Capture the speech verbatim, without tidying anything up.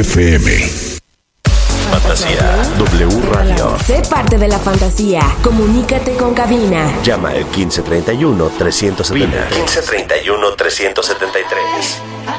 F M. Fantasía W Radio. Sé parte de la fantasía. Comunícate con cabina. Llama al quince treinta y uno trescientos setenta. quince treinta y uno trescientos setenta y tres.